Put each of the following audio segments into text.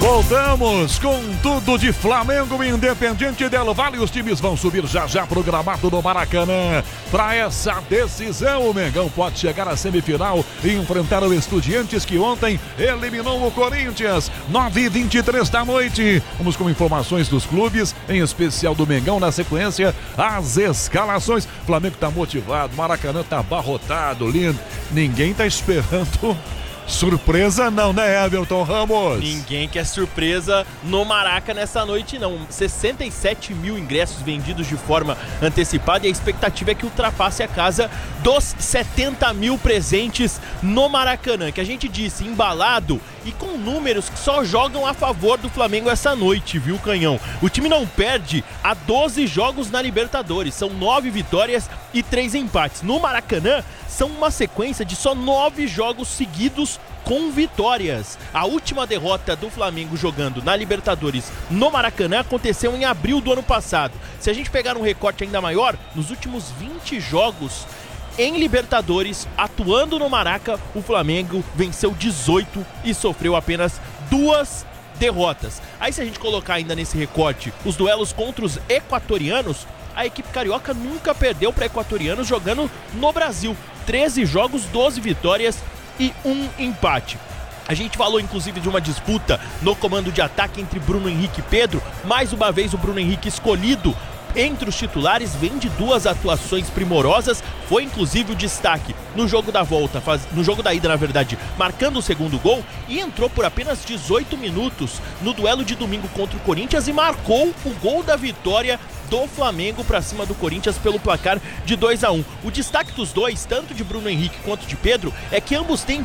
Voltamos com tudo de Flamengo e Independiente del Valle. Os times vão subir já programado no Maracanã. Para essa decisão, o Mengão pode chegar à semifinal e enfrentar o Estudiantes, que ontem eliminou o Corinthians. 9h23 da noite. Vamos com informações dos clubes, em especial do Mengão. Na sequência, as escalações. O Flamengo está motivado, o Maracanã está abarrotado, lindo. Ninguém está esperando surpresa não, né, Everton Ramos? Ninguém quer surpresa no Maraca nessa noite, não. 67 mil ingressos vendidos de forma antecipada e a expectativa é que ultrapasse a casa dos 70 mil presentes no Maracanã, que a gente disse, embalado e com números que só jogam a favor do Flamengo essa noite, viu, Canhão? O time não perde há 12 jogos na Libertadores, são 9 vitórias e 3 empates. No Maracanã, são uma sequência de só 9 jogos seguidos com vitórias. A última derrota do Flamengo jogando na Libertadores no Maracanã aconteceu em abril do ano passado. Se a gente pegar um recorte ainda maior, nos últimos 20 jogos em Libertadores, atuando no Maraca, o Flamengo venceu 18 e sofreu apenas 2 derrotas. Aí, se a gente colocar ainda nesse recorte os duelos contra os equatorianos, a equipe carioca nunca perdeu para equatorianos jogando no Brasil. 13 jogos, 12 vitórias e 1 empate. A gente falou inclusive de uma disputa no comando de ataque entre Bruno Henrique e Pedro. Mais uma vez o Bruno Henrique escolhido entre os titulares, vem de 2 atuações primorosas, foi inclusive o destaque no jogo da volta, no jogo da ida, na verdade, marcando o segundo gol, e entrou por apenas 18 minutos no duelo de domingo contra o Corinthians e marcou o gol da vitória do Flamengo para cima do Corinthians pelo placar de 2-1. O destaque dos dois, tanto de Bruno Henrique quanto de Pedro, é que ambos têm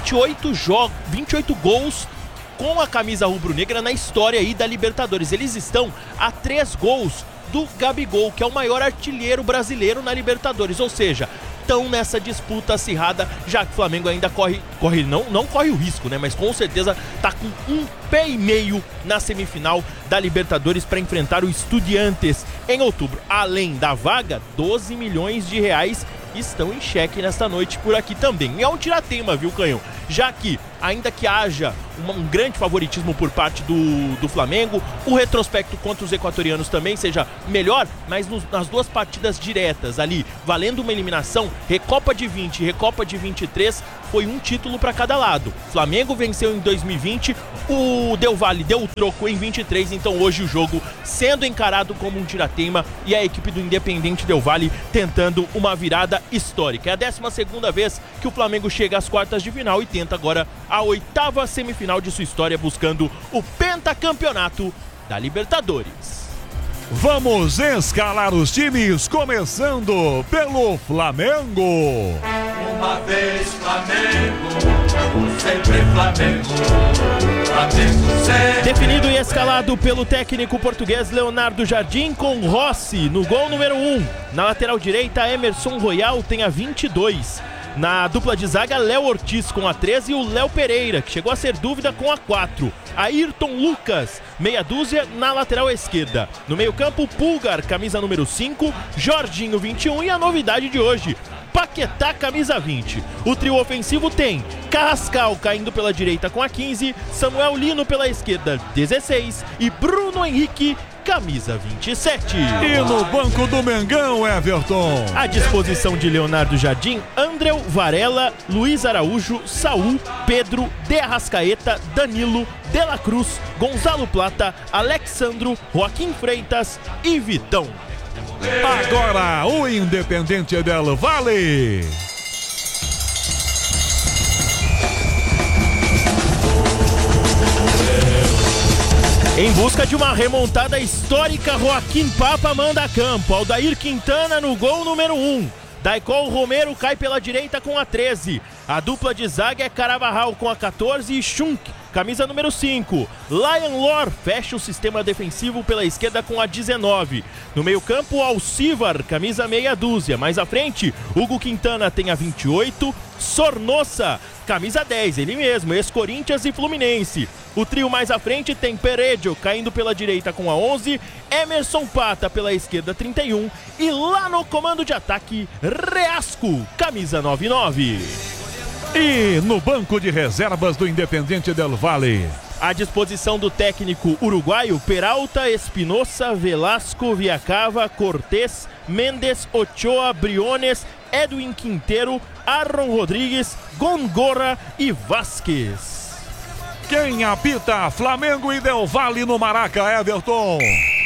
28 gols com a camisa rubro-negra na história aí da Libertadores. Eles estão a 3 gols do Gabigol, que é o maior artilheiro brasileiro na Libertadores, ou seja, estão nessa disputa acirrada, já que o Flamengo ainda não corre o risco, né? Mas com certeza tá com um pé e meio na semifinal da Libertadores para enfrentar o Estudiantes em outubro. Além da vaga, 12 milhões de reais estão em xeque nesta noite por aqui também. E é um tiratema, viu, Canhão? Já que, ainda que haja um grande favoritismo por parte do Flamengo, o retrospecto contra os equatorianos também seja melhor, mas nas 2 partidas diretas ali, valendo uma eliminação, Recopa de 20 e Recopa de 23, foi um título para cada lado. Flamengo venceu em 2020, o Del Valle deu o troco em 23, então hoje o jogo sendo encarado como um tiratema e a equipe do Independiente Del Valle tentando uma virada histórica. É a 12ª vez que o Flamengo chega às quartas de final e tenta agora a 8ª semifinal de sua história, buscando o pentacampeonato da Libertadores. Vamos escalar os times, começando pelo Flamengo. Uma vez Flamengo, sempre Flamengo, Flamengo sempre. Definido e escalado pelo técnico português Leonardo Jardim, com Rossi no gol número 1. Na lateral direita, Emerson Royal tem a 22. Na dupla de zaga, Léo Ortiz com a 13 e o Léo Pereira, que chegou a ser dúvida, com a 4. Ayrton Lucas, meia dúzia, na lateral esquerda. No meio-campo, Pulgar, camisa número 5, Jorginho, 21 e a novidade de hoje, Paquetá, camisa 20. O trio ofensivo tem Carrascal caindo pela direita com a 15, Samuel Lino pela esquerda, 16 e Bruno Henrique, camisa 27. E no banco do Mengão, Everton, à disposição de Leonardo Jardim, Andréu, Varela, Luiz Araújo, Saul, Pedro, De Arrascaeta, Danilo, De La Cruz, Gonzalo Plata, Alexandro, Joaquim Freitas e Vitão. Agora o Independiente del Valle. Em busca de uma remontada histórica, Joaquim Papa manda a campo. Aldair Quintana no gol número 1. Daicol Romero cai pela direita com a 13. A dupla de zaga é Carabarral com a 14 e Schunk, camisa número 5. Lion Lor fecha o sistema defensivo pela esquerda com a 19. No meio-campo, Alcivar, camisa meia dúzia. Mais à frente, Hugo Quintana tem a 28. Sornosa, camisa 10, ele mesmo, ex-Corinthians e Fluminense. O trio mais à frente tem Peredio caindo pela direita com a 11, Emerson Pata pela esquerda, 31, e lá no comando de ataque, Reasco, camisa 99. E no banco de reservas do Independiente del Valle, À disposição do técnico uruguaio, Peralta, Espinosa, Velasco, Viacava, Cortés, Mendes, Ochoa, Briones, Edwin Quinteiro, Aaron Rodrigues, Gongora e Vasquez. Quem apita? Flamengo e Del Valle no Maraca, Everton.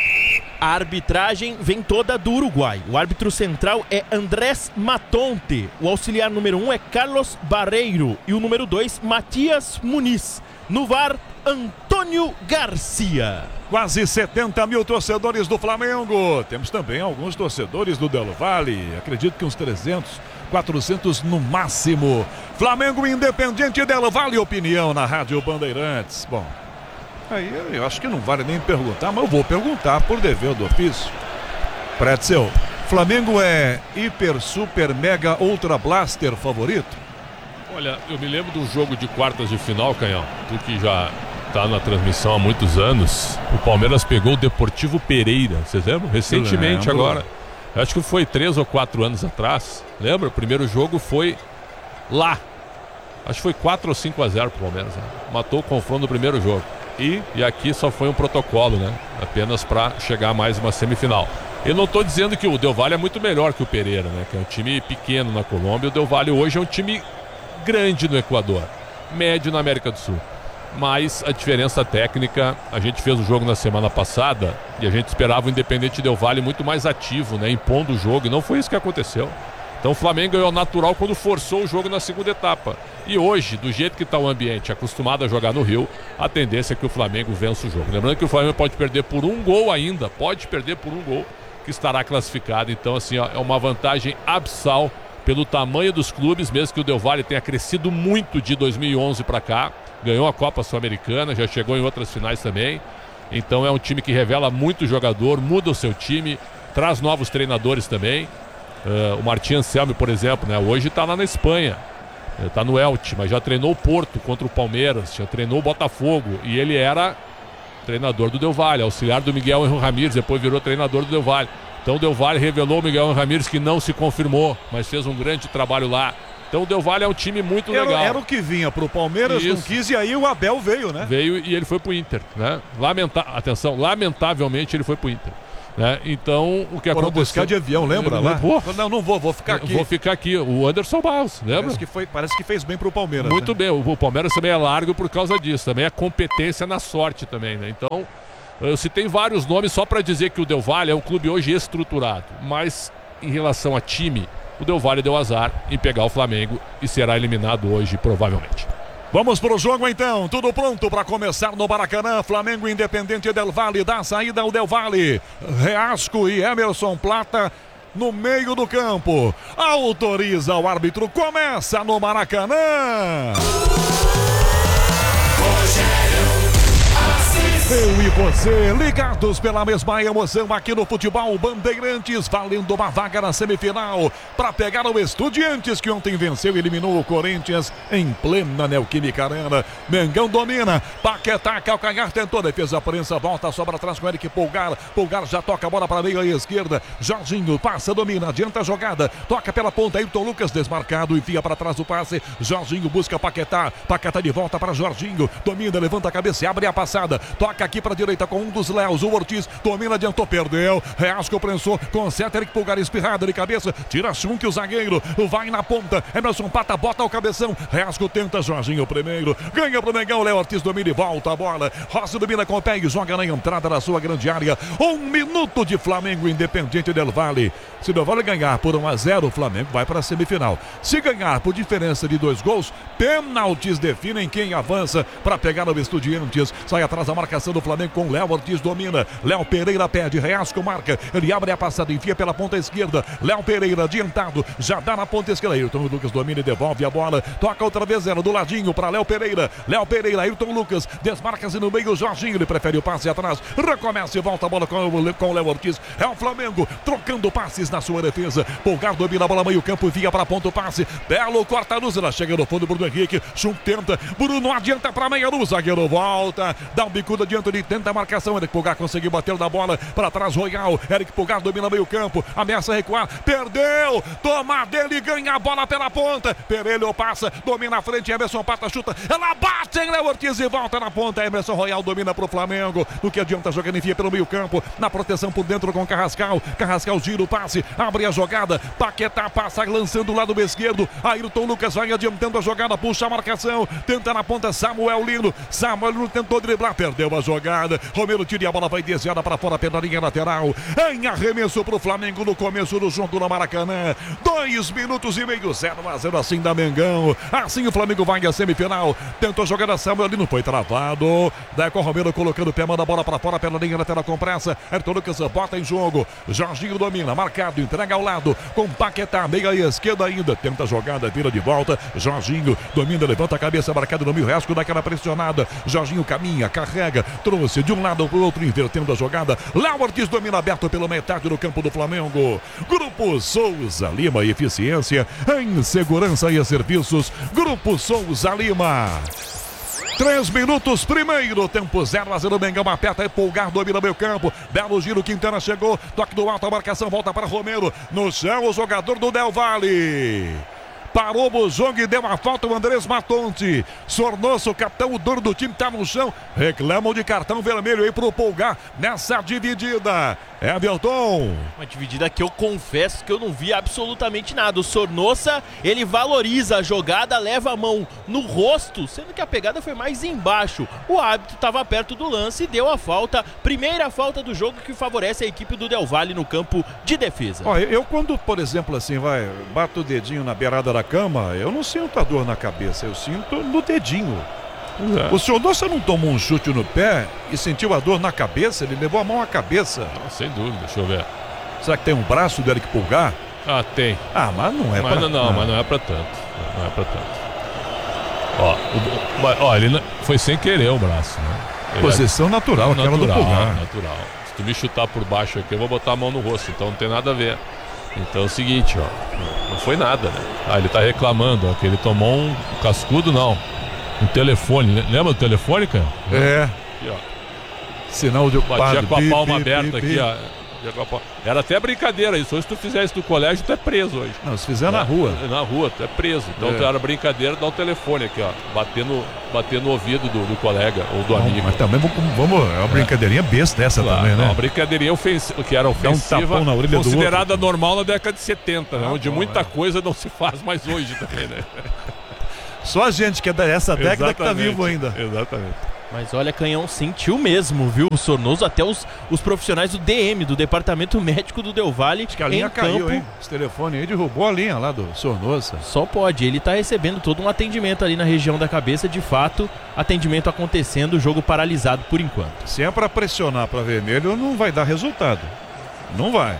A arbitragem vem toda do Uruguai. O árbitro central é Andrés Matonte. O auxiliar número 1 é Carlos Barreiro. E o número 2, Matias Muniz. No VAR, Antônio Garcia. Quase 70 mil torcedores do Flamengo. Temos também alguns torcedores do Del Valle. Acredito que uns 300, 400 no máximo. Flamengo Independiente Del Valle, opinião na Rádio Bandeirantes. Bom, aí eu acho que não vale nem perguntar, mas eu vou perguntar por dever do ofício. Pretzel, Flamengo é hiper, super, mega, ultra blaster favorito? Olha, eu me lembro do jogo de quartas de final, Canhão. Tu que já tá na transmissão há muitos anos. O Palmeiras pegou o Deportivo Pereira, vocês lembram? Recentemente agora. Acho que foi 3 ou 4 anos atrás. Lembra? O primeiro jogo foi lá. Acho que foi 4 ou 5-0 pro Palmeiras. Né? Matou o confronto no primeiro jogo. E aqui só foi um protocolo, né? Apenas para chegar a mais uma semifinal. Eu não estou dizendo que o Del Valle é muito melhor que o Pereira, né? Que é um time pequeno na Colômbia. O Del Valle hoje é um time grande no Equador, médio na América do Sul. Mas a diferença técnica, a gente fez o jogo na semana passada e a gente esperava o Independente Del Valle muito mais ativo, né? Impondo o jogo, e não foi isso que aconteceu. Então o Flamengo ganhou natural quando forçou o jogo na segunda etapa. E hoje, do jeito que está o ambiente, acostumado a jogar no Rio, a tendência é que o Flamengo vença o jogo. Lembrando que o Flamengo pode perder por um gol ainda, pode perder por um gol, que estará classificado. Então assim, ó, é uma vantagem abissal pelo tamanho dos clubes, mesmo que o Del Valle tenha crescido muito de 2011 para cá. Ganhou a Copa Sul-Americana, já chegou em outras finais também. Então é um time que revela muito jogador, muda o seu time, traz novos treinadores também. O Martim Anselmi, por exemplo, né, hoje está lá na Espanha, está no Elche, mas já treinou o Porto contra o Palmeiras, já treinou o Botafogo, e ele era treinador do Del Valle, auxiliar do Miguel Ángel Ramírez, depois virou treinador do Del Valle. Então o Del Valle revelou o Miguel Ángel Ramírez, que não se confirmou, mas fez um grande trabalho lá. Então o Del Valle é um time muito legal. Era o que vinha pro Palmeiras, não quis, e aí o Abel veio, né? Veio e ele foi pro Inter, né? Atenção, lamentavelmente ele foi pro Inter. Né? Então, o que aconteceu... buscar de avião, lembra lá? Não vou, vou ficar aqui. Vou ficar aqui. O Anderson Barros, lembra? Parece que fez bem pro Palmeiras. Muito né? bem, o Palmeiras também é largo por causa disso. Também é competência na sorte também, né? Então, eu citei vários nomes só para dizer que o Del Valle é um clube hoje estruturado. Mas, em relação a time, o Del Valle deu azar em pegar o Flamengo e será eliminado hoje, provavelmente. Vamos pro jogo então, tudo pronto para começar no Maracanã. Flamengo Independente Del Valle, dá saída ao Del Valle. Reasco e Emerson Plata no meio do campo. Autoriza o árbitro, começa no Maracanã. Eu e você, ligados pela mesma emoção aqui no Futebol Bandeirantes, valendo uma vaga na semifinal para pegar o Estudiantes, que ontem venceu e eliminou o Corinthians em plena Neoquímica Arena. Mengão domina, Paquetá, calcanhar, tentou, defesa prensa, volta, sobra atrás com Eric Pulgar. Pulgar já toca a bola para a meia esquerda. Jorginho passa, domina, adianta a jogada, toca pela ponta, Ayrton Lucas desmarcado, enfia para trás o passe. Jorginho busca Paquetá, Paquetá de volta para Jorginho, domina, levanta a cabeça e abre a passada, toca aqui para a direita com um dos Léos, o Ortiz domina, adiantou, perdeu, Reasco prensou, conserta, Eric Pulgar, espirrada de cabeça, tira Schunk, o zagueiro, vai na ponta, Emerson Plata bota o cabeção, Reasco tenta, Jorginho primeiro, ganha pro Mengão, Léo Ortiz domina e volta a bola, Rossi domina com o pé e joga na entrada da sua grande área. 1 minuto de Flamengo Independente Del Valle. Se Del Valle ganhar por 1-0, o Flamengo vai para a semifinal. Se ganhar por diferença de 2 gols, pênaltis definem quem avança para pegar o Estudiantes. Sai atrás da marcação do Flamengo com Léo Ortiz, domina, Léo Pereira pede, Reasco marca, ele abre a passada, enfia pela ponta esquerda, Léo Pereira adiantado, já dá na ponta esquerda, Ayrton Lucas domina e devolve a bola, toca outra vez, era do ladinho para Léo Pereira, Ayrton Lucas, desmarca-se no meio, Jorginho, ele prefere o passe atrás, recomeça e volta a bola com o Léo Ortiz, é o Flamengo trocando passes na sua defesa, Pulgar domina a bola, meio campo, envia para a ponta o passe, belo corta-luz, ela chega no fundo, Bruno Henrique, Schunk tenta, Bruno adianta para meia luz, zagueiro volta, dá um bicudo adiante, ele tenta tenta a marcação, Eric Pulgar conseguiu bater na bola, para trás Royal, Eric Pulgar domina meio campo, ameaça recuar, perdeu, toma dele, ganha a bola pela ponta, Perelho passa, domina a frente, Emerson Pata chuta, ela bate em Léo Ortiz e volta na ponta, Emerson Royal domina pro Flamengo, no que adianta jogando, enfia pelo meio campo, na proteção por dentro com Carrascal gira o passe, abre a jogada, Paquetá passa lançando o lado esquerdo, Ayrton Lucas vai adiantando a jogada, puxa a marcação, tenta na ponta Samuel Lino tentou driblar, perdeu a jogada, Romero tira e a bola vai desviada para fora pela linha lateral, em arremesso pro Flamengo no começo do jogo no Maracanã, 2 minutos e meio, 0-0 assim da Mengão, assim o Flamengo vai à semifinal, tentou jogar a Samuel Lino, foi travado, daí com o Romero colocando o pé, manda a bola para fora pela linha lateral com pressa, Ayrton Lucas bota em jogo, Jorginho domina, marcado, entrega ao lado, com Paquetá, meia esquerda ainda, tenta a jogada, vira de volta, Jorginho domina, levanta a cabeça, marcado no meio, Resco daquela pressionada, Jorginho caminha, carrega, trouxe de um lado para o outro, invertendo a jogada, Léo Ortiz domina aberto pela metade do campo do Flamengo, Grupo Souza Lima, eficiência em segurança e serviços, Grupo Souza Lima. 3 minutos, primeiro tempo, 0-0, Mengão aperta e Pulgar domina meio campo, belo giro, Quintana chegou, toque do alto, a marcação volta para Romero, no chão o jogador do Del Valle. Parou o jogo e deu a falta o Andrés Matonte. Sornoso, capitão, o dono do time, tá no chão. Reclamam de cartão vermelho aí pro Pulgar nessa dividida. Everton. Uma dividida que eu confesso que eu não vi absolutamente nada. O Sornosa, ele valoriza a jogada, leva a mão no rosto, sendo que a pegada foi mais embaixo. O árbitro estava perto do lance e deu a falta. Primeira falta do jogo que favorece a equipe do Del Valle no campo de defesa. Ó, eu quando, por exemplo, assim, bato o dedinho na beirada da cama, eu não sinto a dor na cabeça, eu sinto no dedinho. O Sornosa não tomou um chute no pé e sentiu a dor na cabeça? Ele levou a mão à cabeça. Sem dúvida, deixa eu ver. Será que tem um braço do Eric Pulgar? Ah, tem. Ah, mas não é pra tanto. Mas não é pra tanto. Não é pra tanto. Ó, ele foi sem querer o braço, né? Posição natural, aquela do Pulgar. Natural. Se tu me chutar por baixo aqui, eu vou botar a mão no rosto, então não tem nada a ver. Então é o seguinte, ó. Não foi nada, né? Ah, ele tá reclamando, ó, que ele tomou um cascudo, não. Um telefone, lembra do telefone, cara? É. Aqui, ó. Sinal de batia com a palma aberta aqui, ó. Era até brincadeira isso. Hoje se tu fizer isso no colégio, tu é preso hoje. Não, se fizer na rua. Na rua, tu é preso. Então era brincadeira, dá o telefone aqui, ó. Bater no ouvido do colega ou do amigo. Mas também vamos. É uma brincadeirinha besta essa também, né? Uma brincadeirinha que era ofensiva, na orelha considerada normal na década de 70, né? Onde muita coisa não se faz mais hoje também, né? Só a gente que é dessa década que tá vivo ainda. Exatamente. Mas olha, Canhão sentiu mesmo, viu? O Sornoso, até os profissionais do DM, do Departamento Médico do Del Valle. Acho que a linha caiu, hein? Esse telefone aí derrubou a linha lá do Sornosa. Só pode, ele tá recebendo todo um atendimento ali na região da cabeça, de fato, atendimento acontecendo, o jogo paralisado por enquanto. Se é pra pressionar pra vermelho, não vai dar resultado. Não vai.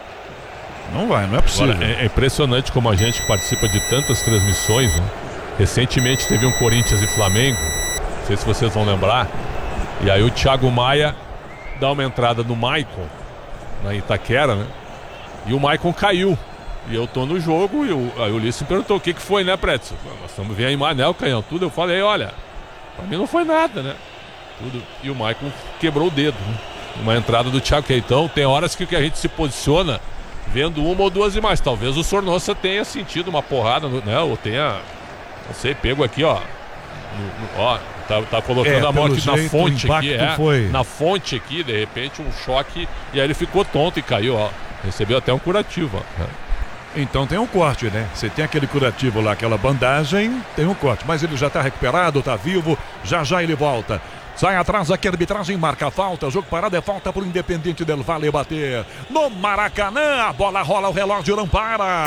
Não é possível. Agora, é impressionante como a gente participa de tantas transmissões, né? Recentemente teve um Corinthians e Flamengo, não sei se vocês vão lembrar, e aí o Thiago Maia dá uma entrada no Maicon, na Itaquera, né? E o Maicon caiu. E eu tô no jogo e aí o Ulisses me perguntou: o que foi, né, Pretzel? Nós estamos vendo a imagem, né, o Canhão, tudo. Eu falei: olha, pra mim não foi nada, né? Tudo. E o Maicon quebrou o dedo, né? Uma entrada do Thiago. Então tem horas que a gente se posiciona vendo uma ou duas imagens. Talvez o Sornosa tenha sentido uma porrada, né? Ou tenha, não sei, pego aqui, ó. Ó, tá colocando a mão aqui na fonte aqui, na fonte aqui, de repente um choque, e aí ele ficou tonto e caiu, ó. Recebeu até um curativo, ó. Então tem um corte, né? Você tem aquele curativo lá, aquela bandagem, tem um corte, mas ele já tá recuperado, tá vivo, já ele volta. Sai atrás aqui, a arbitragem marca a falta, jogo parado, é falta pro Independente Del Valle bater. No Maracanã, a bola rola, o relógio não para.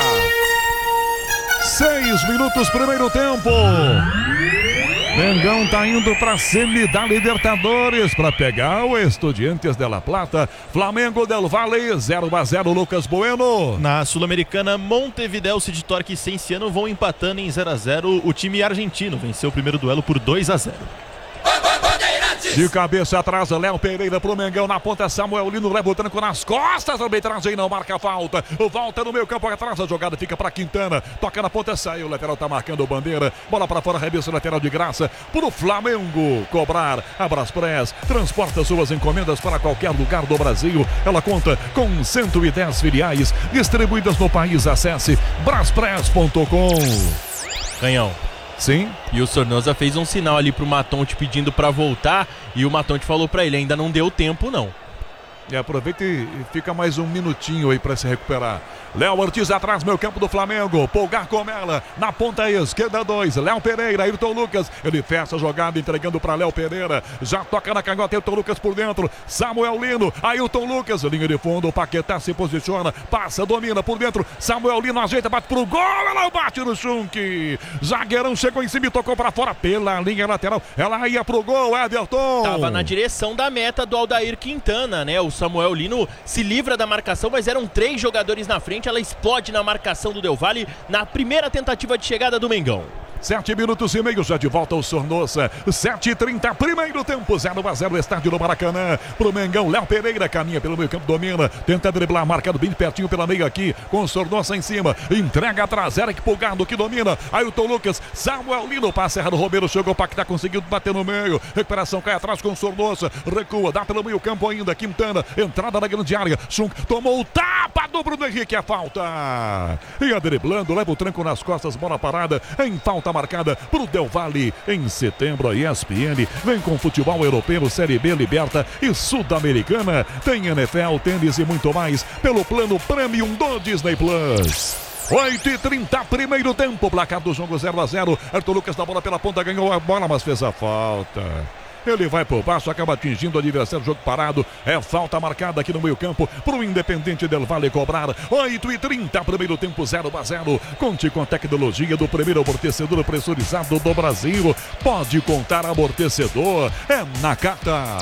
6 minutos, primeiro tempo. Mengão tá indo pra semi da Libertadores para pegar o Estudiantes de La Plata. Flamengo Del Valle 0-0, Lucas Bueno. Na Sul-Americana, Montevideo, City Torque e Cienciano vão empatando em 0-0. O time argentino venceu o primeiro duelo por 2-0. De cabeça atrás, Léo Pereira pro Mengão. Na ponta, Samuel Lino leva o tranco nas costas. A arbitragem não marca a falta. Volta no meio campo atrás. A jogada fica para Quintana. Toca na ponta, saiu. O lateral tá marcando o bandeira. Bola para fora, arremesso lateral de graça. Pro Flamengo cobrar. A Braspress transporta suas encomendas para qualquer lugar do Brasil. Ela conta com 110 filiais distribuídas no país. Acesse braspress.com. Canhão. Sim. E o Sornosa fez um sinal ali pro Matonte pedindo pra voltar. E o Matonte falou pra ele, ainda não deu tempo não. E aproveita e fica mais um minutinho aí pra se recuperar. Léo Ortiz atrás, meio campo do Flamengo. Polgar com ela. Na ponta esquerda, 2. Léo Pereira, Ayrton Lucas. Ele fecha a jogada, entregando para Léo Pereira. Já toca na canhota, Ayrton Lucas por dentro. Samuel Lino, Ayrton Lucas. Linha de fundo, o Paquetá se posiciona. Passa, domina por dentro. Samuel Lino ajeita, bate pro gol. Ela bate no Schunk. Zagueirão chegou em cima e tocou para fora pela linha lateral. Ela ia pro gol, Everton. Tava na direção da meta do Aldair Quintana, né? O Samuel Lino se livra da marcação, mas eram 3 jogadores na frente. Ela explode na marcação do Del Valle na primeira tentativa de chegada do Mengão. 7 minutos e meio, já de volta o Sornosa. 7h30, primeiro tempo, 0-0, estádio do Maracanã. Pro Mengão, Léo Pereira caminha pelo meio campo, domina, tenta driblar, marcado bem pertinho pela meia aqui, com o Sornosa em cima, entrega atrás, Eric Pulgado que domina, Ayrton Lucas, Samuel Lino, passa errado, Romero chegou, o Paquetá conseguiu bater no meio, recuperação cai atrás com o Sornosa, recua, dá pelo meio campo ainda, Quintana, entrada na grande área, Schunk tomou o tapa do Bruno Henrique, é falta. Ia driblando, leva o tranco nas costas, bola parada, em falta marcada pro Del Valle. Em setembro, a ESPN vem com futebol europeu, Série B, Liberta e Sul-Americana. Tem NFL, tênis e muito mais pelo plano Premium do Disney Plus. 8h30, primeiro tempo, placar do jogo 0-0. Ayrton Lucas da bola pela ponta, ganhou a bola, mas fez a falta. Ele vai por baixo, acaba atingindo o adversário, jogo parado. É falta marcada aqui no meio campo pro Independente Del Valle cobrar. 8h30, primeiro tempo 0-0. Conte com a tecnologia do primeiro amortecedor pressurizado do Brasil. Pode contar amortecedor, é Nakata.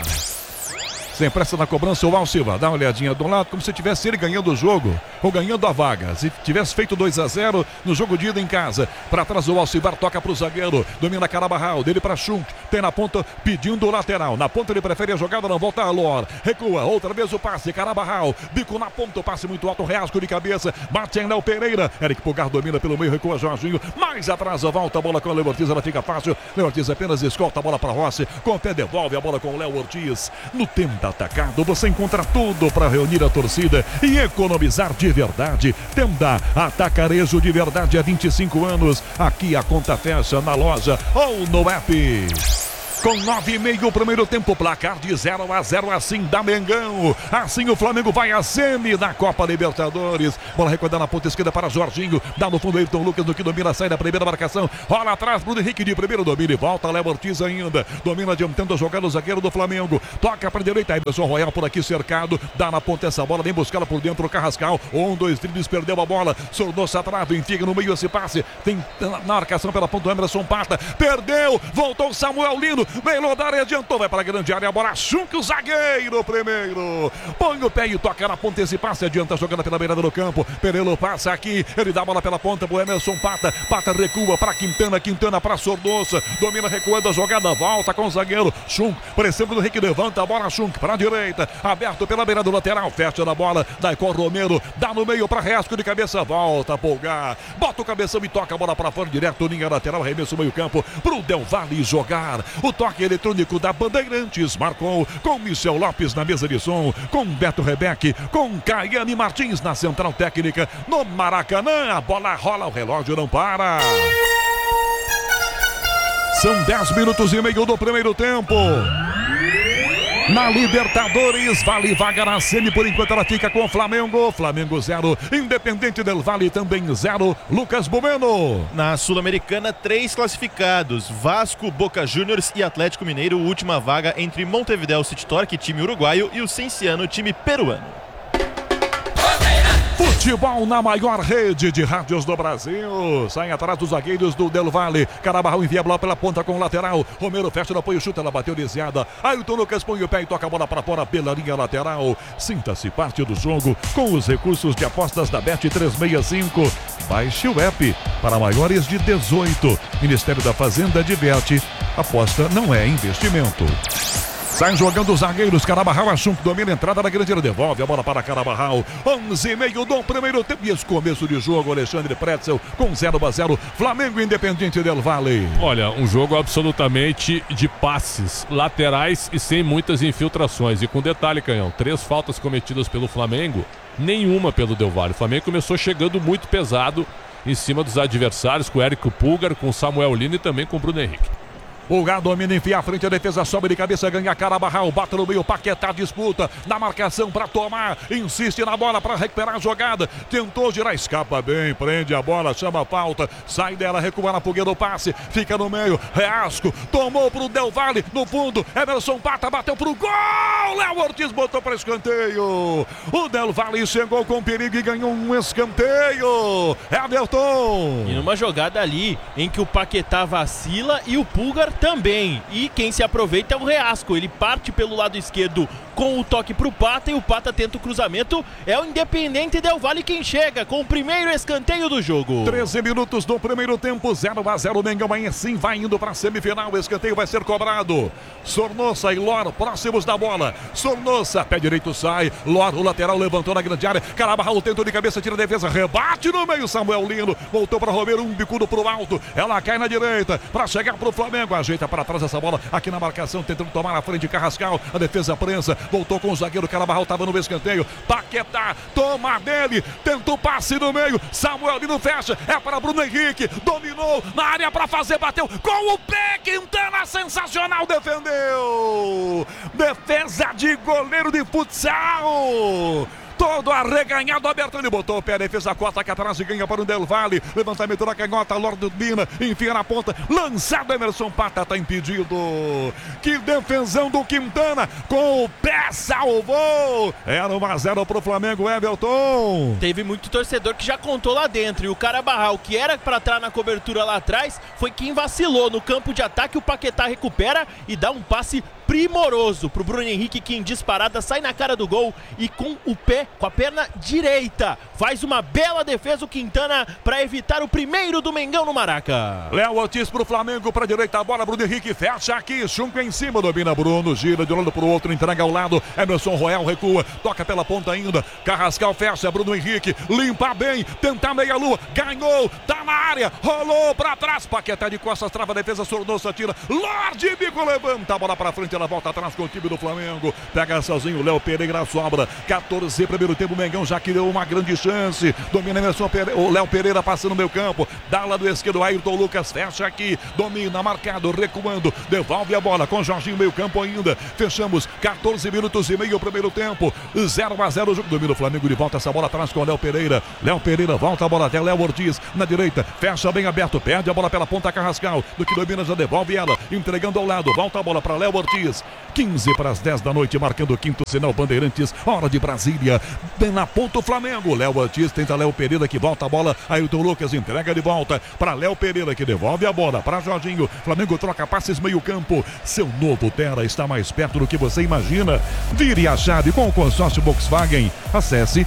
Sem pressa na cobrança, o Alciva dá uma olhadinha do lado, como se tivesse ele ganhando o jogo ou ganhando a vaga. Se tivesse feito 2-0 no jogo de ida em casa. Para trás o Alcivar toca para o zagueiro, domina Carabarral, dele para Schunk, tem na ponta pedindo o lateral. Na ponta ele prefere a jogada, não volta a Lor. Recua, outra vez o passe, Carabarral, bico na ponta, o passe muito alto, Reasco de cabeça, bate em Léo Pereira. Eric Pulgar domina pelo meio, recua Jorginho, mais atrás, volta a bola com o Léo Ortiz, ela fica fácil. Léo Ortiz apenas escolta a bola para Rossi, com o pé devolve a bola com o Léo Ortiz. No tempo atacado, você encontra tudo para reunir a torcida e economizar de verdade. Tenda Atacarejo de verdade há 25 anos. Aqui a conta fecha na loja ou no app. Com 9h30 o primeiro tempo, placar de 0-0, assim da Mengão. Assim o Flamengo vai à semi da Copa Libertadores. Bola recuada na ponta esquerda para Jorginho. Dá no fundo Ayrton Lucas, no que domina, sai da primeira marcação. Rola atrás, Bruno Henrique de primeiro, domina e volta. Léo Ortiz ainda. Domina adiantando a jogada o zagueiro do Flamengo. Toca para a direita, Emerson Royal por aqui cercado. Dá na ponta essa bola, vem buscá-la por dentro o Carrascal. 2 dribles, perdeu a bola. Sornosa atrás, enfia no meio esse passe. Tem na marcação pela ponta do Emerson Pata. Perdeu, voltou Samuel Lino. Veio da área, adiantou, vai para a grande área, a bola Schunk, o zagueiro primeiro. Põe o pé e toca na ponta esse passe, adianta a jogada pela beirada do campo. Perelo passa aqui, ele dá a bola pela ponta pro Emerson Pata. Pata recua para Quintana, Quintana para Sornosa. Domina recuando a jogada, volta com o zagueiro. Schunk, pressionando o Henrique, levanta a bola Schunk para a direita, aberto pela beirada do lateral, fecha na bola, dá com o Romero, dá no meio para Reasco de cabeça, volta a Polgar, bota o cabeção e toca a bola para fora, direto, linha lateral, arremesso meio campo pro Del Valle jogar. O toque eletrônico da Bandeirantes marcou com Michel Lopes na mesa de som, com Beto Rebeck, com Caiane Martins na central técnica. No Maracanã, a bola rola, o relógio não para. São 10 minutos e meio do primeiro tempo. Na Libertadores, vale vaga na semi, por enquanto ela fica com o Flamengo. Flamengo 0, Independente Del Valle também 0. Lucas Bueno. Na Sul-Americana, 3 classificados: Vasco, Boca Juniors e Atlético Mineiro. Última vaga entre Montevideo City Torque, time uruguaio, e o Cienciano, time peruano. Futebol na maior rede de rádios do Brasil. Saem atrás dos zagueiros do Del Valle. Carabarral envia a bola pela ponta com o lateral. Romero fecha no apoio, chuta, ela bateu desviada. Ayrton Lucas põe o pé e toca a bola para fora pela linha lateral. Sinta-se parte do jogo com os recursos de apostas da Bet365. Baixe o app para maiores de 18. Ministério da Fazenda adverte: aposta não é investimento. Sai jogando os zagueiros, Carabarral, Achum que domina a entrada da grande área, devolve a bola para Carabarral. 11:30 do primeiro tempo. E esse começo de jogo, Alexandre Pretzel com 0-0. Flamengo Independiente del Valle. Olha, um jogo absolutamente de passes laterais e sem muitas infiltrações. E com detalhe, Canhão, 3 faltas cometidas pelo Flamengo, nenhuma pelo Del Valle. O Flamengo começou chegando muito pesado em cima dos adversários, com o Érico Pulgar, com o Samuel Lino e também com o Bruno Henrique. Pulgar domina, enfia a frente, a defesa sobe de cabeça, ganha Carabarral, bate no meio, Paquetá disputa, na marcação para tomar, insiste na bola para recuperar a jogada, tentou girar, escapa bem, prende a bola, chama a falta, sai dela, recua na fogueira o passe, fica no meio, Reasco, tomou pro Del Valle, no fundo, Emerson Pata bateu pro gol, Léo Ortiz botou para escanteio, o Del Valle chegou com perigo e ganhou um escanteio, Everton. E numa jogada ali, em que o Paquetá vacila e o Pulgar também, e quem se aproveita é o Reasco, ele parte pelo lado esquerdo com o toque pro Pata e o Pata tenta o cruzamento, é o Independente Del Valle quem chega com o primeiro escanteio do jogo. 13 minutos do primeiro tempo, 0-0, Mengão aí sim vai indo para a semifinal, o escanteio vai ser cobrado, Sornosa e Lor próximos da bola, Sornosa, pé direito sai, Lor, o lateral levantou na grande área, Carabarral tentou de cabeça, tira a defesa, rebate no meio, Samuel Lino, voltou para Romero, um bicudo pro alto, ela cai na direita, para chegar pro Flamengo, ajeita para trás essa bola, aqui na marcação, tentando tomar na frente, Carrascal, a defesa prensa, voltou com o zagueiro, Carabarral estava no escanteio, Paquetá, toma dele, tentou passe no meio, Samuel Lino fecha, é para Bruno Henrique, dominou na área para fazer, bateu com o pé, Quintana, sensacional, defendeu, defesa de goleiro de futsal, todo arreganhado, aberto, ele botou o pé, defesa corta aqui atrás e ganha para o Del Valle, levantamento da canhota, Lorde Mina, enfia na ponta, lançado, Emerson Pata, tá impedido, que defensão do Quintana, com o pé salvou, era 1-0 pro Flamengo, Everton. Teve muito torcedor que já contou lá dentro, e o Carabarral, que era para estar na cobertura lá atrás, foi quem vacilou no campo de ataque, o Paquetá recupera e dá um passe primoroso pro Bruno Henrique, que em disparada sai na cara do gol e com o pé, com a perna direita, faz uma bela defesa o Quintana para evitar o primeiro do Mengão no Maraca. Léo Ortiz pro Flamengo, pra direita a bola, Bruno Henrique fecha aqui, Chunco em cima, domina Bruno, gira de um lado pro outro, entrega ao lado, Emerson Royal recua, toca pela ponta ainda, Carrascal fecha, Bruno Henrique, limpa bem, tenta meia lua, ganhou, tá na área, rolou pra trás, Paquetá de costas, trava a defesa, Sornosa tira, Lorde Bico levanta a bola pra frente, ela volta atrás com o time do Flamengo, pega sozinho o Léo Pereira, sobra, 14 primeiro tempo, o Mengão já criou uma grande chance, domina Emerson Pereira, o Léo Pereira passando no meio campo, dá lá do esquerdo, Ayrton Lucas fecha aqui, domina, marcado, recuando, devolve a bola com Jorginho, meio campo ainda, fechamos 14 minutos e meio, primeiro tempo, 0-0 o jogo, domina o Flamengo, de volta essa bola atrás com o Léo Pereira volta a bola até Léo Ortiz, na direita, fecha bem aberto, perde a bola pela ponta, Carrascal, do que domina já devolve ela, entregando ao lado, volta a bola para Léo Ortiz, 15 para as 10 da noite, marcando o quinto sinal Bandeirantes, hora de Brasília, bem na ponta o Flamengo, Léo Ortiz tenta Léo Pereira que volta a bola, Ayrton Lucas entrega de volta para Léo Pereira que devolve a bola para Jorginho, Flamengo troca passes meio campo, seu novo Terra está mais perto do que você imagina, vire a chave com o consórcio Volkswagen, acesse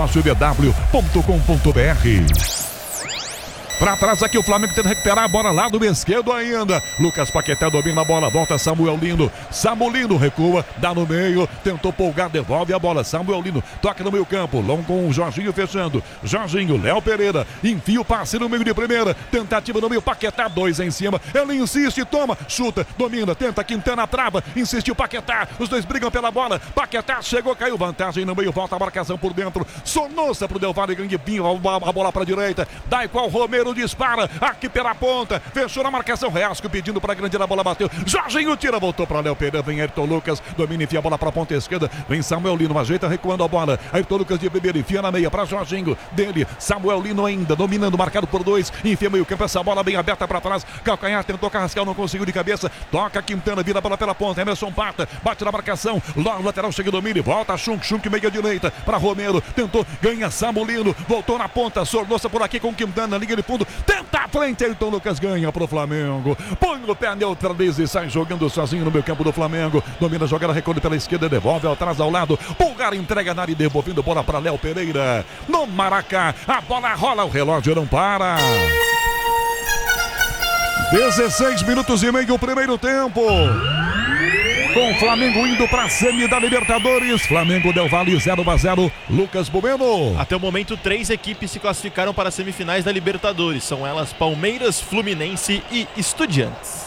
consórciobw.com.br. Pra trás aqui o Flamengo tenta recuperar a bola lá do esquerdo ainda. Lucas Paquetá domina a bola, volta Samuel Lino. Samuel Lino recua, dá no meio, tentou Pulgar, devolve a bola. Samuel Lino toca no meio campo, longo com o Jorginho fechando. Jorginho, Léo Pereira, enfia o passe no meio de primeira. Tentativa no meio, Paquetá, 2 em cima. Ele insiste, toma, chuta, domina, tenta, Quintana trava, insistiu Paquetá. Os dois brigam pela bola. Paquetá chegou, caiu, vantagem no meio, volta a marcação por dentro. Sonossa pro Del Valle, Ganguipinho, a bola pra direita. Dá igual Romero. Dispara aqui pela ponta, fechou na marcação, Reasco pedindo para grande, a bola bateu, Jorginho tira, voltou para Léo Pereira, vem Ayrton Lucas, domina, enfia a bola para a ponta esquerda, vem Samuel Lino, ajeita, recuando a bola, Ayrton Lucas de primeira, enfia na meia para Jorginho, dele, Samuel Lino ainda, dominando, marcado por 2, enfia meio campo, essa bola bem aberta para trás, calcanhar, tentou Carrascal, não conseguiu de cabeça, toca Quintana, vira a bola pela ponta, Emerson Pata, bate na marcação, lá no lateral, chega domínio, volta Chunk, meia direita, para Romero, tentou, ganha Samuel Lino, voltou na ponta, Sornosa por aqui com Quintana, liga de fundo, tenta a frente, Ayrton Lucas ganha pro Flamengo, põe o pé, neutraliza e sai jogando sozinho no meio campo do Flamengo, domina a jogada, recolhe pela esquerda, devolve atrás ao lado, Pulgar entrega na área, devolvendo bola para Léo Pereira, no Maracá, a bola rola, o relógio não para. 16 minutos e meio, o primeiro tempo. com o Flamengo indo para semi da Libertadores. Flamengo Del Valle 0-0. Lucas Bueno. Até o momento, 3 equipes se classificaram para as semifinais da Libertadores. São elas Palmeiras, Fluminense e Estudiantes.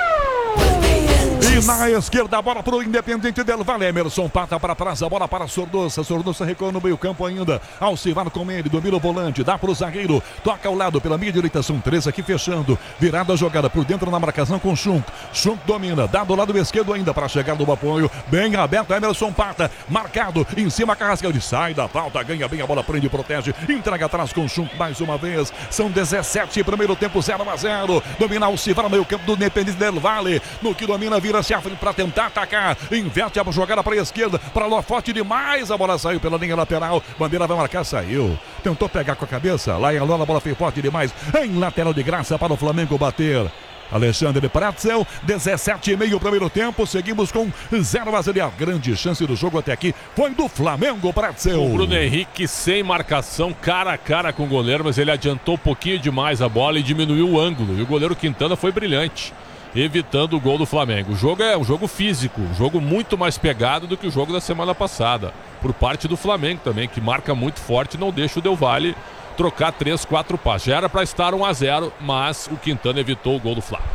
E na esquerda, a bola para o Independente Del Valle. Emerson pata para trás, a bola para Sornosa. Sornosa recua no meio campo ainda. Alcivar com ele, domina o volante, dá para o zagueiro. Toca ao lado pela meia direita, são 3 aqui fechando. Virada a jogada por dentro na marcação com Schunk. Schunk domina, dá do lado esquerdo ainda para chegar no apoio. Bem aberto, Emerson pata. Marcado, em cima, Carrascal. Sai da falta, ganha bem a bola, prende e protege. Entrega atrás com Schunk mais uma vez. São 17, primeiro tempo 0-0. Domina Alcivar no meio campo do Independente Del Valle. No que domina, vira-se à frente para tentar atacar. Inverte a jogada para a esquerda. Para Ló, forte demais. A bola saiu pela linha lateral. Bandeira vai marcar, saiu. Tentou pegar com a cabeça. Lá em Alô, a bola foi forte demais. Em lateral de graça para o Flamengo bater. Alexandre Pratzel, 17,5 primeiro tempo. Seguimos com 0-0. E a grande chance do jogo até aqui foi do Flamengo, Pratzel. O Bruno Henrique sem marcação, cara a cara com o goleiro, mas ele adiantou um pouquinho demais a bola e diminuiu o ângulo. E o goleiro Quintana foi brilhante, evitando o gol do Flamengo. O jogo é um jogo físico, um jogo muito mais pegado do que o jogo da semana passada, por parte do Flamengo também, que marca muito forte e não deixa o Del Valle trocar 3, 4 passos. Já era para estar 1-0, mas o Quintana evitou o gol do Flamengo.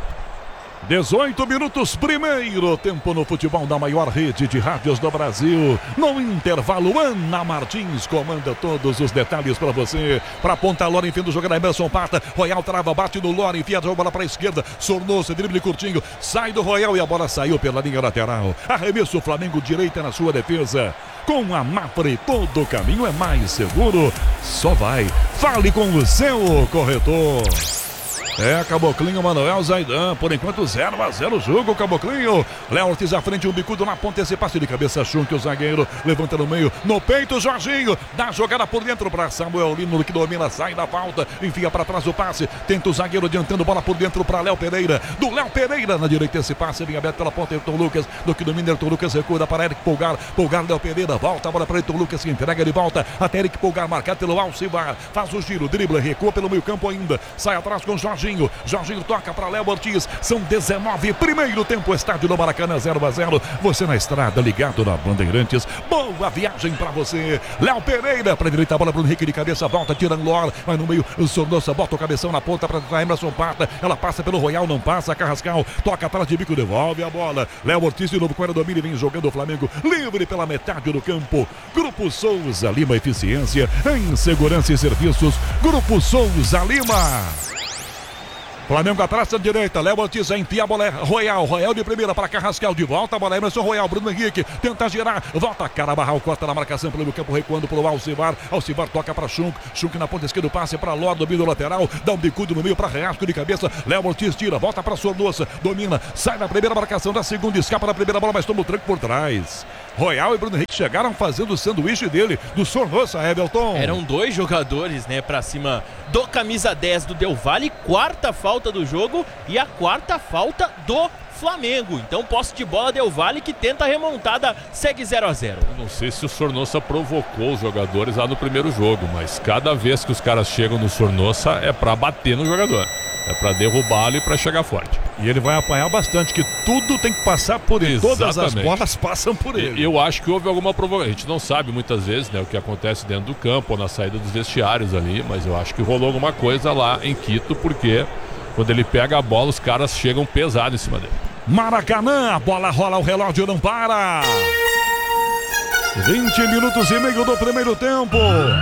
18 minutos, primeiro tempo no futebol da maior rede de rádios do Brasil. No intervalo, Ana Martins comanda todos os detalhes para você. Para ponta, Lora, enfim do jogo da Emerson Pata. Royal trava, bate no Lora, enfia a bola para a esquerda. Sornosa, drible curtinho, sai do Royal e a bola saiu pela linha lateral. Arremesso Flamengo, direita na sua defesa. Com a Mapre, todo o caminho é mais seguro. Só vai. Fale com o seu corretor. Caboclinho, Manuel Zaidan, por enquanto 0-0 o jogo, Caboclinho. Léo Ortiz à frente, um bicudo na ponta, esse passe de cabeça, Schunk, o zagueiro, levanta no meio, no peito, Jorginho, dá a jogada por dentro para Samuel Lino, que domina, sai da falta, enfia para trás o passe, tenta o zagueiro adiantando, bola por dentro para Léo Pereira, do Léo Pereira na direita, esse passe bem aberto pela ponta, Ayrton Lucas, do que domina, Ayrton Lucas recua para Eric Pulgar, Léo Pereira, volta a bola para Ayrton Lucas, que entrega de volta, até Eric Pulgar, marcado pelo Alcivar, faz o giro, dribla, recua pelo meio campo ainda, sai atrás com Jorginho toca para Léo Ortiz, são 19, primeiro tempo, estádio do Maracanã 0-0, você na estrada, ligado na Bandeirantes, boa viagem para você, Léo Pereira, para a direita, a bola para o Henrique de cabeça, volta, tira Lor, vai no meio, Sornosa, bota o cabeção na ponta para Emerson Pata, ela passa pelo Royal, não passa, Carrascal, toca atrás de bico, devolve a bola, Léo Ortiz de novo com a domínio, vem jogando o Flamengo, livre pela metade do campo, Grupo Souza Lima, eficiência em segurança e serviços, Grupo Souza Lima. Flamengo atrás da direita, Léo Ortiz enfia a bola, Royal de primeira para Carrascal, de volta a bola, Emerson Royal, Bruno Henrique, tenta girar, volta, Carabarral, corta na marcação pelo campo, recuando pelo Alcivar toca para Schunk na ponta esquerda, passe para Ló, domina o lateral, dá um bicudo no meio para Reasco de cabeça, Léo Ortiz tira, volta para Sornosa, domina, sai da primeira marcação, da segunda, escapa da primeira bola, mas toma o tranco por trás. Royal e Bruno Henrique chegaram fazendo o sanduíche dele, do Sornosa, Everton. Eram 2 jogadores, para cima do camisa 10 do Del Valle, quarta falta do jogo e a quarta falta do Flamengo. Então, posse de bola Del Valle, que tenta a remontada, segue 0-0. Não sei se o Sornosa provocou os jogadores lá no primeiro jogo, mas cada vez que os caras chegam no Sornosa é pra bater no jogador. É pra derrubá-lo e pra chegar forte. E ele vai apanhar bastante, que tudo tem que passar por ele. Exatamente. Todas as bolas passam por ele. Eu acho que houve alguma provocação. A gente não sabe muitas vezes, o que acontece dentro do campo ou na saída dos vestiários ali, mas eu acho que rolou alguma coisa lá em Quito, porque quando ele pega a bola, os caras chegam pesado em cima dele. Maracanã, a bola rola, o relógio não para. 20 minutos e meio do primeiro tempo.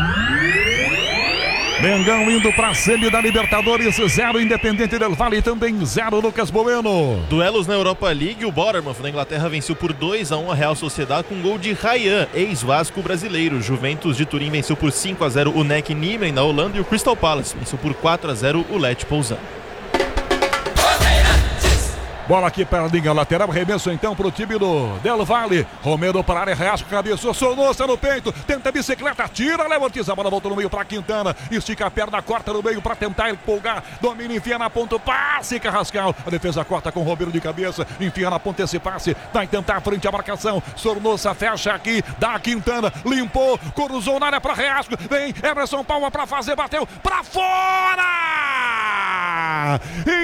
Mengão indo para semi da Libertadores, 0 Independente Del Valle, também 0 Lucas Bueno. Duelos na Europa League, o Bournemouth da Inglaterra venceu por 2-1 a Real Sociedad com gol de Ryan, ex-Vasco brasileiro. Juventus de Turim venceu por 5-0 o NEC Nîmes na Holanda e o Crystal Palace venceu por 4-0 o Lech Poznan. Bola aqui para a linha lateral, remesso então para o time do Del Valle. Romero para a área, Reasco, cabeçou, Sornosa no peito, tenta a bicicleta, tira, Léo Ortiz, a bola voltou no meio para Quintana, estica a perna, corta no meio para tentar empolgar, domina, enfia na ponta, passe, Carrascal, a defesa corta com o Romero de cabeça, enfia na ponta esse passe, vai tentar a frente a marcação, Sornosa fecha aqui, dá a Quintana, limpou, cruzou na área para Reasco, vem Emerson Palma para fazer, bateu para fora! Pata!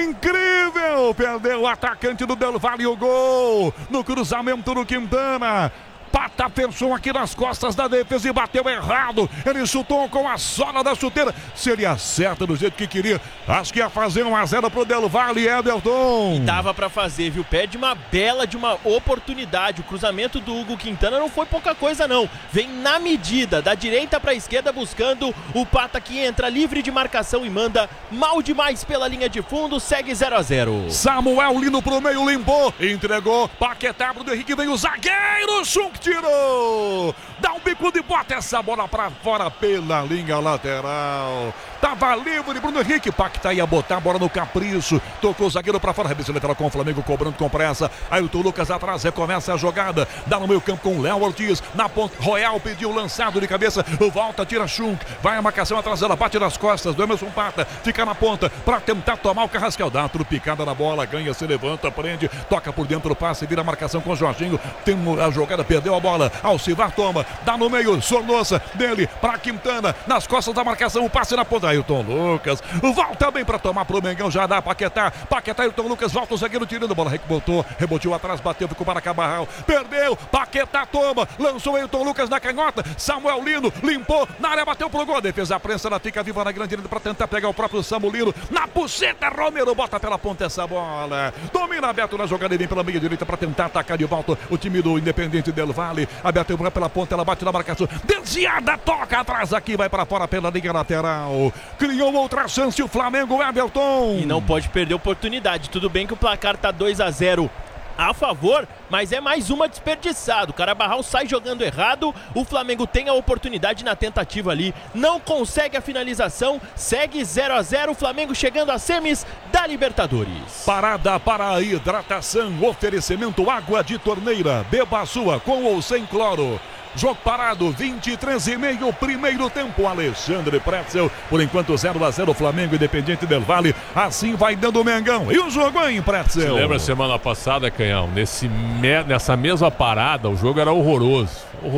Incrível! Perdeu o atacante do Del Valle o gol! No cruzamento do Quintana. Pata pensou aqui nas costas da defesa e bateu errado. Ele chutou com a sola da chuteira. Se ele acerta do jeito que queria, acho que ia fazer 1-0 pro Del Valle, Everton. E dava pra fazer, viu? Perde uma bela de uma oportunidade. O cruzamento do Hugo Quintana não foi pouca coisa, não. Vem na medida, da direita pra esquerda, buscando o Pata, que entra livre de marcação e manda mal demais pela linha de fundo. Segue 0-0. Samuel Lino pro meio, limpou, entregou. Paquetá pro Henrique, vem o zagueiro. Chunk tirou. Dá um bico de bota, essa bola pra fora pela linha lateral. Tava livre, Bruno Henrique. Paquetá ia botar a bola no capricho. Tocou o zagueiro pra fora. Rebiça lateral com o Flamengo, cobrando com pressa. Ailton Lucas atrás, recomeça a jogada. Dá no meio campo com o Léo Ortiz. Na ponta, Royal pediu lançado de cabeça. Volta, tira Chunk. Vai a marcação atrás dela, bate nas costas do Emerson Pata. Fica na ponta pra tentar tomar o Carrascal. Dá uma trupicada na bola, ganha, se levanta, prende. Toca por dentro, passe, vira a marcação com o Jorginho. Tem a jogada, perdeu a bola. Alcivar toma. Dá no meio, Sornosa dele pra Quintana. Nas costas da marcação, o passe na ponta. Ailton Lucas volta bem pra tomar pro Mengão. Já dá Paquetá. Paquetá, Ailton Lucas, volta o zagueiro tirando a bola. Rebotou atrás, bateu, ficou para Cabarral. Perdeu. Paquetá toma. Lançou Ailton Lucas na canhota. Samuel Lino limpou. Na área, bateu pro gol. A defesa, a prensa, ela fica viva na grande linha pra tentar pegar o próprio Samuel Lino. Na puxeta, Romero bota pela ponta essa bola. Domina aberto na jogada e vem pela meia direita pra tentar atacar de volta o time do Independente Del Valle. Aberto pela ponta, ela bate na marcação. Desviada, toca atrás aqui, vai para fora pela linha lateral. Criou outra chance o Flamengo, Everton. E não pode perder oportunidade. Tudo bem que o placar tá 2-0 a favor, mas é mais uma desperdiçada. O Carabarral sai jogando errado, o Flamengo tem a oportunidade na tentativa ali, não consegue a finalização, segue 0-0, o Flamengo chegando às semis da Libertadores. Parada para a hidratação, oferecimento água de torneira, beba a sua com ou sem cloro. Jogo parado, 23:30, primeiro tempo. Alexandre Pretzel, por enquanto 0-0, Flamengo Independente Del Valle. Assim vai dando o Mengão. E o jogo em Pretzel? Você lembra semana passada, Canhão? Nessa mesma parada, o jogo era horroroso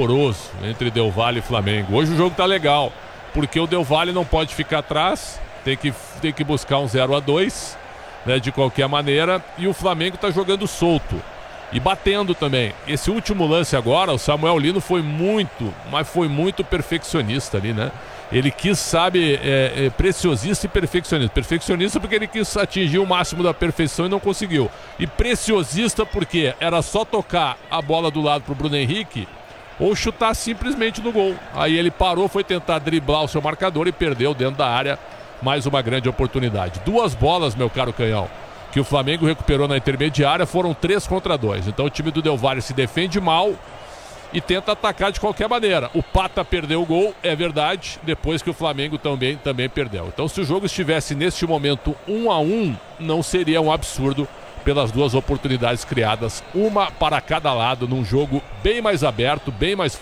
entre Del Valle e Flamengo. Hoje o jogo tá legal, porque o Del Valle não pode ficar atrás, tem que buscar um 0-2, né, de qualquer maneira, e o Flamengo tá jogando solto. E batendo também. Esse último lance agora, o Samuel Lino foi muito perfeccionista ali, né? Ele quis, preciosista e perfeccionista. Perfeccionista porque ele quis atingir o máximo da perfeição e não conseguiu. E preciosista porque era só tocar a bola do lado pro Bruno Henrique ou chutar simplesmente no gol. Aí ele parou, foi tentar driblar o seu marcador e perdeu dentro da área. Mais uma grande oportunidade. 2 bolas, meu caro Canhão, que o Flamengo recuperou na intermediária, foram 3 contra 2. Então o time do Del Valle se defende mal e tenta atacar de qualquer maneira. O Pata perdeu o gol, é verdade, depois que o Flamengo também perdeu. Então se o jogo estivesse neste momento 1-1, não seria um absurdo pelas 2 oportunidades criadas, uma para cada lado, num jogo bem mais aberto, bem mais